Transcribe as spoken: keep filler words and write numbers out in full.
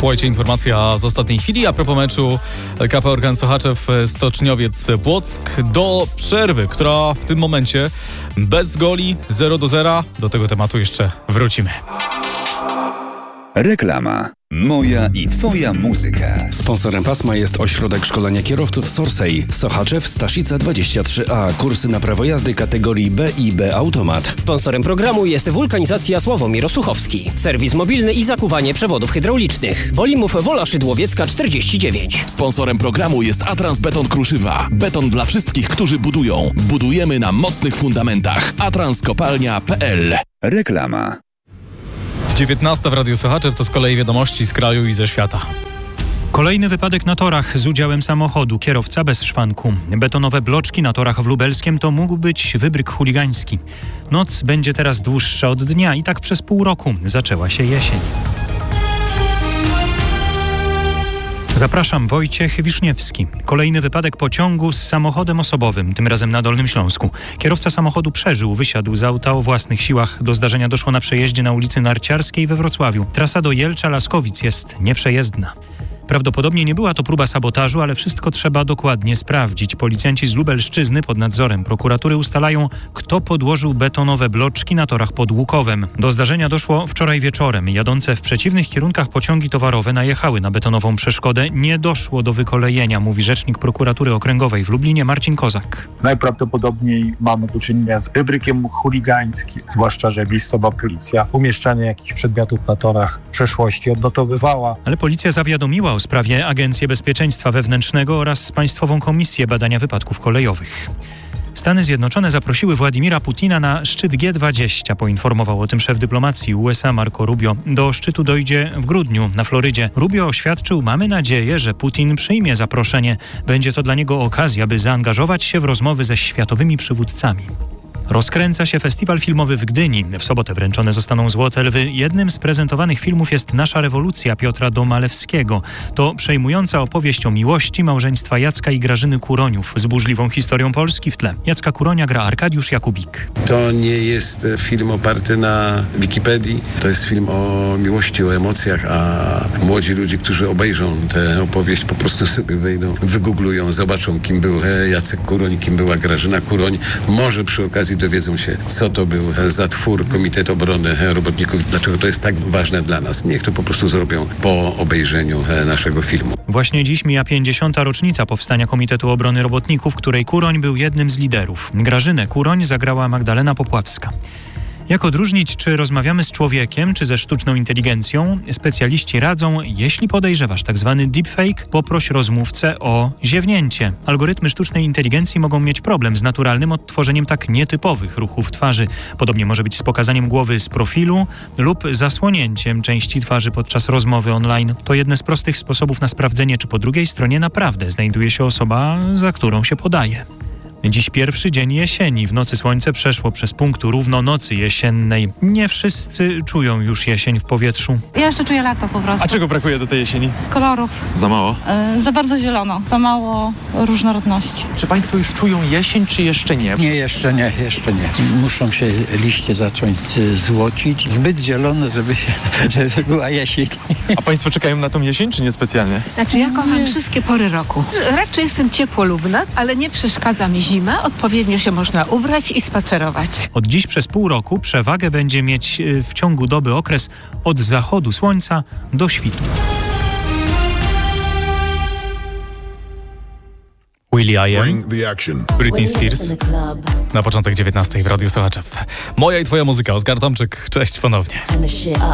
Słuchajcie, informacja z ostatniej chwili a propos meczu K P Orkan Sochaczew Stoczniowiec Płock do przerwy, która w tym momencie bez goli zero do zera. Do tego tematu jeszcze wrócimy. Reklama. Moja i twoja muzyka. Sponsorem pasma jest Ośrodek Szkolenia Kierowców Sorsej. Sochaczew, Staszica dwadzieścia trzy A. Kursy na prawo jazdy kategorii B i B Automat. Sponsorem programu jest Wulkanizacja Sławomir Osuchowski. Serwis mobilny i zakuwanie przewodów hydraulicznych. Bolimów Wola Szydłowiecka czterdzieści dziewięć. Sponsorem programu jest Atrans Beton Kruszywa. Beton dla wszystkich, którzy budują. Budujemy na mocnych fundamentach. atranskopalnia kropka p l. Reklama. dziewiętnasta w Radiu Sochaczew to z kolei wiadomości z kraju i ze świata. Kolejny wypadek na torach z udziałem samochodu. Kierowca bez szwanku. Betonowe bloczki na torach w Lubelskiem to mógł być wybryk chuligański. Noc będzie teraz dłuższa od dnia i tak przez pół roku. Zaczęła się jesień. Zapraszam, Wojciech Wiszniewski. Kolejny wypadek pociągu z samochodem osobowym, tym razem na Dolnym Śląsku. Kierowca samochodu przeżył, wysiadł z auta o własnych siłach. Do zdarzenia doszło na przejeździe na ulicy Narciarskiej we Wrocławiu. Trasa do Jelcza-Laskowic jest nieprzejezdna. Prawdopodobnie nie była to próba sabotażu, ale wszystko trzeba dokładnie sprawdzić. Policjanci z Lubelszczyzny pod nadzorem prokuratury ustalają, kto podłożył betonowe bloczki na torach pod Łukowem. Do zdarzenia doszło wczoraj wieczorem. Jadące w przeciwnych kierunkach pociągi towarowe najechały na betonową przeszkodę. Nie doszło do wykolejenia, mówi rzecznik prokuratury okręgowej w Lublinie Marcin Kozak. Najprawdopodobniej mamy do czynienia z wybrykiem chuligańskim, zwłaszcza że miejscowa policja umieszczanie jakichś przedmiotów na torach w przeszłości odnotowywała. Ale policja zawiadomiła o sprawie Agencję Bezpieczeństwa Wewnętrznego oraz Państwową Komisję Badania Wypadków Kolejowych. Stany Zjednoczone zaprosiły Władimira Putina na szczyt G dwadzieścia, poinformował o tym szef dyplomacji U S A Marco Rubio. Do szczytu dojdzie w grudniu na Florydzie. Rubio oświadczył, mamy nadzieję, że Putin przyjmie zaproszenie. Będzie to dla niego okazja, by zaangażować się w rozmowy ze światowymi przywódcami. Rozkręca się festiwal filmowy w Gdyni. W sobotę wręczone zostaną Złote Lwy. Jednym z prezentowanych filmów jest Nasza rewolucja Piotra Domalewskiego. To przejmująca opowieść o miłości małżeństwa Jacka i Grażyny Kuroniów z burzliwą historią Polski w tle. Jacka Kuronia gra Arkadiusz Jakubik. To nie jest film oparty na Wikipedii. To jest film o miłości, o emocjach, a młodzi ludzie, którzy obejrzą tę opowieść, po prostu sobie wejdą, wygooglują, zobaczą, kim był Jacek Kuroń, kim była Grażyna Kuroń. Może przy okazji dowiedzą się, co to był za twór Komitet Obrony Robotników, dlaczego to jest tak ważne dla nas. Niech to po prostu zrobią po obejrzeniu naszego filmu. Właśnie dziś mija pięćdziesiąta rocznica powstania Komitetu Obrony Robotników, której Kuroń był jednym z liderów. Grażynę Kuroń zagrała Magdalena Popławska. Jak odróżnić, czy rozmawiamy z człowiekiem, czy ze sztuczną inteligencją? Specjaliści radzą, jeśli podejrzewasz tzw. deepfake, poproś rozmówcę o ziewnięcie. Algorytmy sztucznej inteligencji mogą mieć problem z naturalnym odtworzeniem tak nietypowych ruchów twarzy. Podobnie może być z pokazaniem głowy z profilu lub zasłonięciem części twarzy podczas rozmowy online. To jedne z prostych sposobów na sprawdzenie, czy po drugiej stronie naprawdę znajduje się osoba, za którą się podaje. Dziś pierwszy dzień jesieni. W nocy słońce przeszło przez punkt równo nocy jesiennej. Nie wszyscy czują już jesień w powietrzu. Ja jeszcze czuję lato po prostu. A czego brakuje do tej jesieni? Kolorów. Za mało? Yy, za bardzo zielono. Za mało różnorodności. Czy państwo już czują jesień, czy jeszcze nie? Nie, jeszcze nie, jeszcze nie. Muszą się liście zacząć złocić. Zbyt zielono, żeby, się, żeby była jesień. A państwo czekają na tą jesień, czy nie specjalnie? Znaczy ja kocham nie. wszystkie pory roku. Raczej jestem ciepłolubna, ale nie przeszkadza mi zima. Odpowiednio się można ubrać i spacerować. Od dziś przez pół roku przewagę będzie mieć w ciągu doby okres od zachodu słońca do świtu. Will I Am, Britney Spears. Na początek dziewiętnastej w Radiu Sochaczew. Moja i twoja muzyka. Oskar Tomczyk, cześć ponownie.